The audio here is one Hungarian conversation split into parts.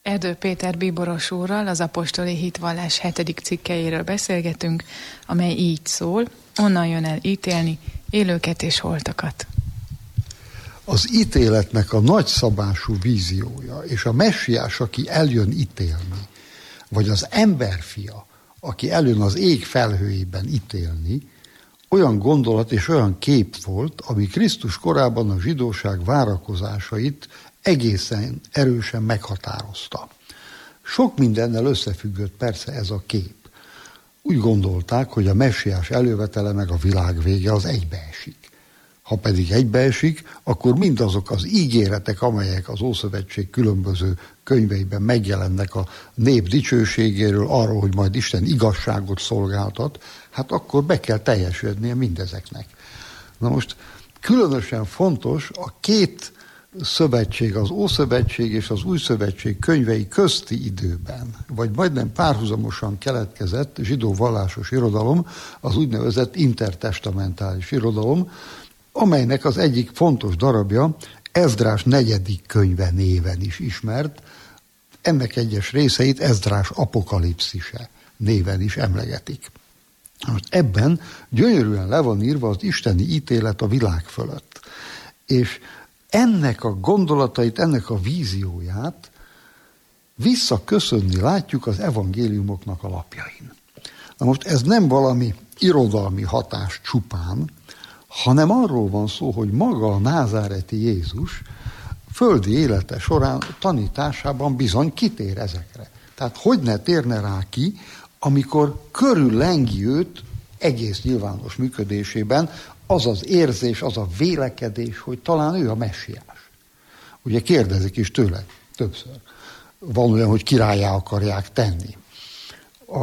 Erdő Péter bíboros úrral az apostoli hitvallás 7. cikkeiről beszélgetünk, amely így szól: onnan jön el ítélni élőket és holtakat. Az ítéletnek a nagyszabású víziója, és a messiás, aki eljön ítélni, vagy az emberfia, aki eljön az ég felhőjében ítélni, olyan gondolat és olyan kép volt, ami Krisztus korában a zsidóság várakozásait egészen erősen meghatározta. Sok mindennel összefüggött persze ez a kép. Úgy gondolták, hogy a messiás elővetele meg a világ vége az egybeesik. Ha pedig egybeesik, akkor mindazok az ígéretek, amelyek az Ószövetség különböző könyveiben megjelennek a nép dicsőségéről, arról, hogy majd Isten igazságot szolgáltat, hát akkor be kell teljesülnie mindezeknek. Na most különösen fontos a két szövetség, az Ószövetség és az Új Szövetség könyvei közti időben, vagy majdnem párhuzamosan keletkezett zsidó vallásos irodalom, az úgynevezett intertestamentális irodalom, amelynek az egyik fontos darabja Ezdrás 4. könyve néven is ismert, ennek egyes részeit Ezdrás apokalipszise néven is emlegetik. Most ebben gyönyörűen le van írva az isteni ítélet a világ fölött. És ennek a gondolatait, ennek a vízióját visszaköszönni látjuk az evangéliumoknak a lapjain. Na most ez nem valami irodalmi hatás csupán, hanem arról van szó, hogy maga a názáreti Jézus földi élete során tanításában bizony kitér ezekre. Tehát hogy ne térne rá ki, amikor körüllengi őt egész nyilvános működésében az az érzés, az a vélekedés, hogy talán ő a messiás. Ugye kérdezik is tőle többször. Van olyan, hogy királlyá akarják tenni. A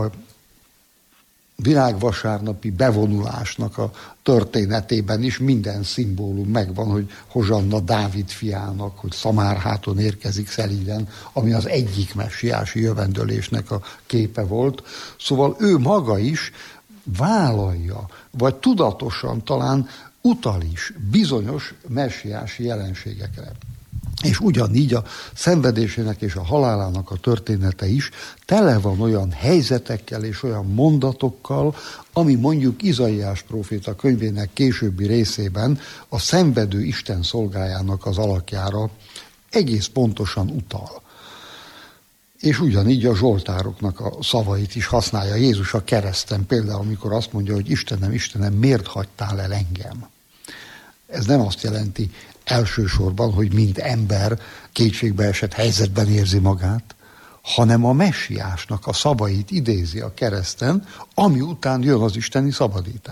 világvasárnapi bevonulásnak a történetében is minden szimbólum megvan, hogy Hozsanna Dávid fiának, hogy Szamárháton érkezik szelíden, ami az egyik messiási jövendőlésnek a képe volt. Szóval ő maga is vállalja, vagy tudatosan talán utal is bizonyos messiási jelenségekre. És ugyanígy a szenvedésének és a halálának a története is tele van olyan helyzetekkel és olyan mondatokkal, ami mondjuk Izaiás próféta könyvének későbbi részében a szenvedő Isten szolgájának az alakjára egész pontosan utal. És ugyanígy a zsoltároknak a szavait is használja Jézus a kereszten, például amikor azt mondja, hogy Istenem, Istenem, miért hagytál el engem? Ez nem azt jelenti elsősorban, hogy mint ember kétségbeesett helyzetben érzi magát, hanem a messiásnak a szavait idézi a kereszten, ami után jön az isteni szabadítás.